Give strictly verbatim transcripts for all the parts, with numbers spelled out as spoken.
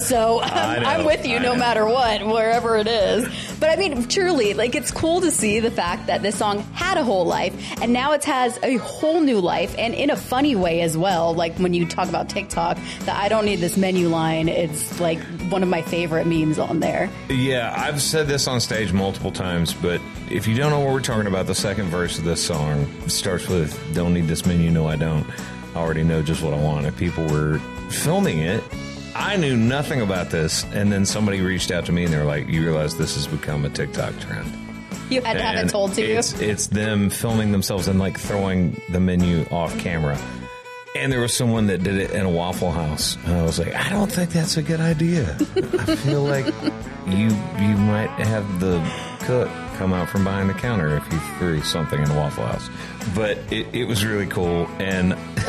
So um, I'm with you no matter what, wherever it is. But I mean, truly, like, it's cool to see the fact that this song had a whole life, and now it has a whole new life, and in a funny way as well. Like when you talk about TikTok, that I don't need this menu line, it's like one of my favorite memes on there. Yeah, I've said this on stage multiple times, but if you don't know what we're talking about, the second verse of this song starts with, don't need this menu, no I don't. I already know just what I want. If people were filming it, I knew nothing about this, and then somebody reached out to me and they were like, you realize this has become a TikTok trend. You had to have and it told to it's, you? It's them filming themselves and like throwing the menu off camera. And there was someone that did it in a Waffle House. And I was like, I don't think that's a good idea. I feel like you you might have the cook come out from behind the counter if you threw something in a Waffle House. But it, it was really cool. And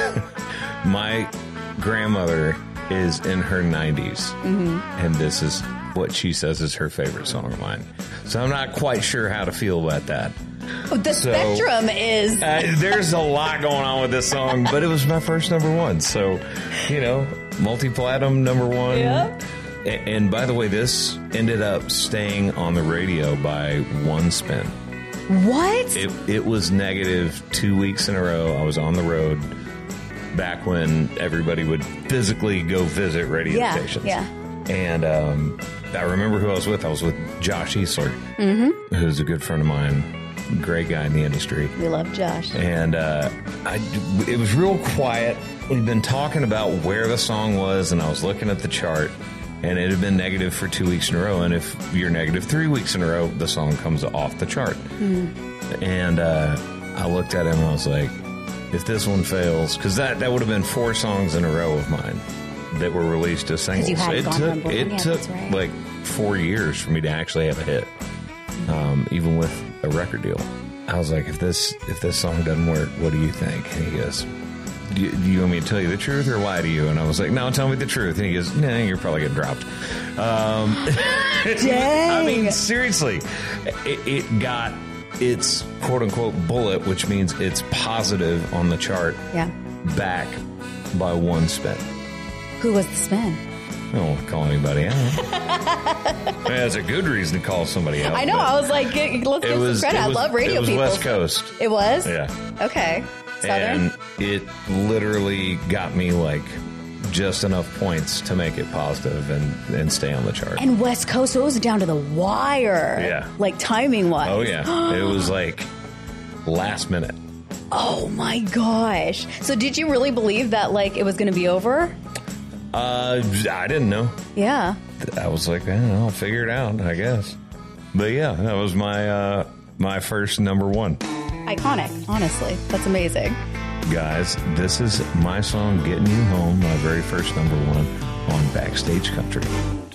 my grandmother is in her nineties, mm-hmm. and this is what she says is her favorite song of mine. So I'm not quite sure how to feel about that. Oh, the so, spectrum is... uh, there's a lot going on with this song, but it was my first number one. So, you know, multi-platinum number one. Yep. And, and by the way, this ended up staying on the radio by one spin. What? It, it was negative two weeks in a row. I was on the road back when everybody would physically go visit radio yeah, stations. Yeah. And um, I remember who I was with. I was with Josh Easler, mm-hmm. who's a good friend of mine, great guy in the industry. We love Josh. And uh, I, it was real quiet. We'd been talking about where the song was, and I was looking at the chart, and it had been negative for two weeks in a row. And if you're negative three weeks in a row, the song comes off the chart. Mm-hmm. And uh, I looked at him, and I was like, if this one fails, because that, that would have been four songs in a row of mine that were released as singles. You had it gone took, it yeah, took right. like four years for me to actually have a hit, um, even with a record deal. I was like, if this if this song doesn't work, what do you think? And he goes, do you, do you want me to tell you the truth or lie to you? And I was like, no, tell me the truth. And he goes, nah, you're probably getting dropped. Um, Dang. I mean, seriously, it, it got its quote-unquote bullet, which means it's positive on the chart, yeah. back by one spin. Who was the spin? I don't want to call anybody out. I mean, that's a good reason to call somebody out. I know. I was like, let's give was, some credit. was, I love radio people. It was people. West Coast. It was? Yeah. Okay. Southern? And it literally got me like just enough points to make it positive and, and stay on the chart. And West Coast, so it was down to the wire. Yeah. Like timing wise. Oh, yeah. It was like last minute. Oh, my gosh. So did you really believe that like it was going to be over? Uh, I didn't know. Yeah. I was like, eh, I'll figure it out, I guess. But yeah, that was my uh, my first number one. Iconic, honestly. That's amazing. Guys, this is my song, Getting You Home, my very first number one on Backstage Country.